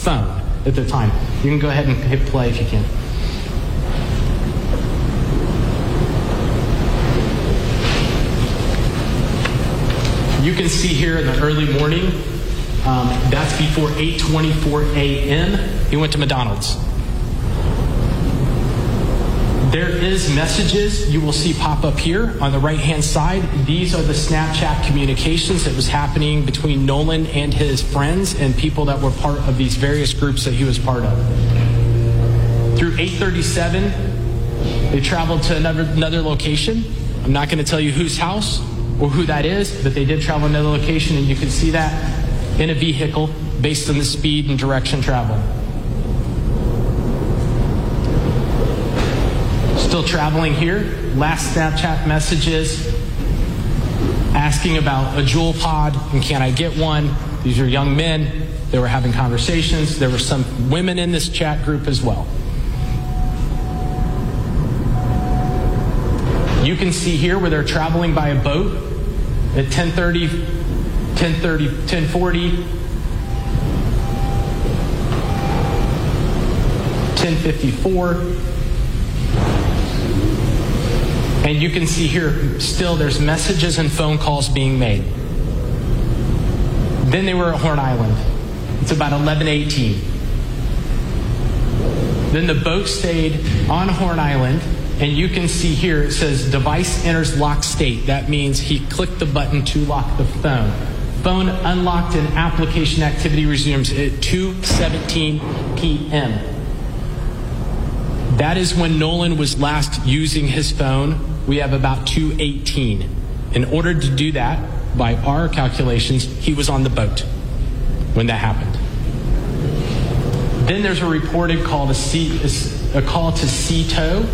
phone at the time. You can go ahead and hit play if you can. You can see here in the early morning, that's before 8:24 a.m., he went to McDonald's. There is messages you will see pop up here on the right-hand side. These are the Snapchat communications that was happening between Nolan and his friends and people that were part of these various groups that he was part of. Through 8:37, they traveled to another location. I'm not going to tell you whose house or who that is, but they did travel another location, and you can see that in a vehicle based on the speed and direction traveled. Still traveling here. Last Snapchat messages asking about a Juul pod and can I get one. These are young men. They were having conversations. There were some women in this chat group as well. You can see here where they're traveling by a boat at 10:30, 10:40, 10:54. And you can see here, still there's messages and phone calls being made. Then they were at Horn Island. It's about 11:18. Then the boat stayed on Horn Island, and you can see here it says device enters lock state. That means he clicked the button to lock the phone. Phone unlocked and application activity resumes at 2:17 p.m. That is when Nolan was last using his phone. We have about 2:18. In order to do that, by our calculations, he was on the boat when that happened. Then there's a reported call to CETO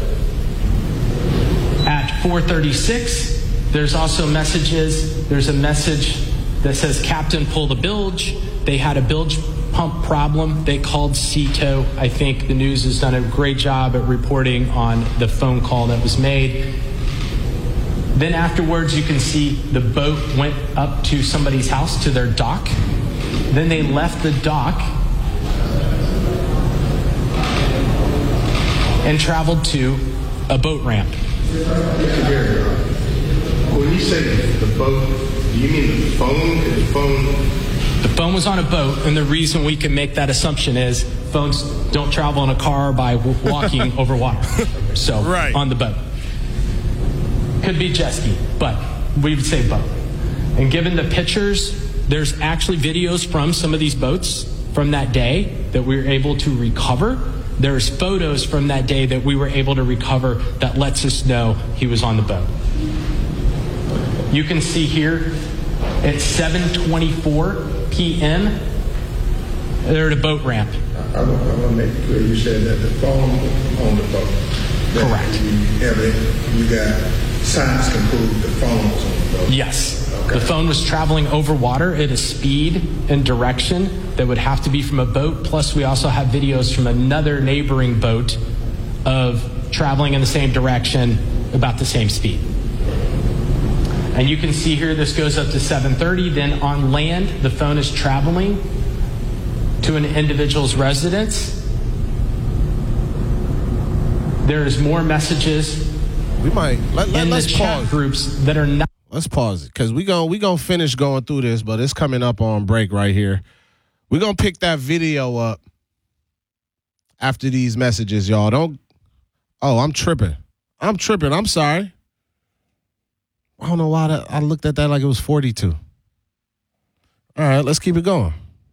at 4:36. There's also messages. There's a message that says, Captain, pull the bilge. They had a bilge pump problem. They called CETO. I think the news has done a great job at reporting on the phone call that was made. Then afterwards, you can see the boat went up to somebody's house, to their dock. Then they left the dock and traveled to a boat ramp. When you say the boat, do you mean the phone? The phone was on a boat, and the reason we can make that assumption is phones don't travel in a car by walking over water. So, right. On the boat. Could be jet ski, but we would say boat. And given the pictures, there's actually videos from some of these boats from that day that we were able to recover. There's photos from that day that we were able to recover that lets us know he was on the boat. You can see here at 7:24 p.m., they're at a boat ramp. I want to make it clear, you said that the phone on the boat. Correct. You got science can prove the phone was on the boat. Yes. Okay. The phone was traveling over water at a speed and direction that would have to be from a boat. Plus, we also have videos from another neighboring boat of traveling in the same direction, about the same speed. And you can see here this goes up to 7:30. Then on land, the phone is traveling to an individual's residence. There is more messages. We might in the chat groups that are not. Let's pause it because we gonna finish going through this, but it's coming up on break right here. We're gonna pick that video up after these messages, y'all. Don't. Oh, I'm tripping. I'm sorry. I don't know why I looked at that like it was 42. All right, let's keep it going.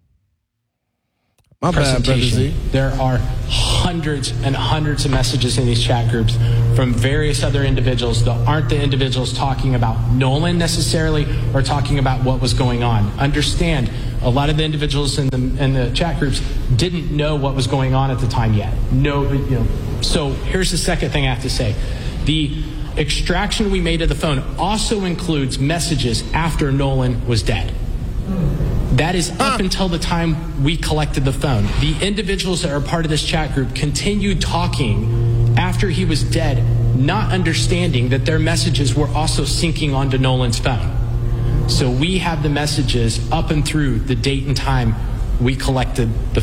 My bad, Brother Z. There are hundreds and hundreds of messages in these chat groups from various other individuals that aren't the individuals talking about Nolan necessarily or talking about what was going on. Understand, a lot of the individuals in the chat groups didn't know what was going on at the time yet. So here's the second thing I have to say. The extraction we made of the phone also includes messages after Nolan was dead. That is up until the time we collected the phone. The individuals that are part of this chat group continued talking after he was dead, not understanding that their messages were also syncing onto Nolan's phone. So we have the messages up and through the date and time we collected the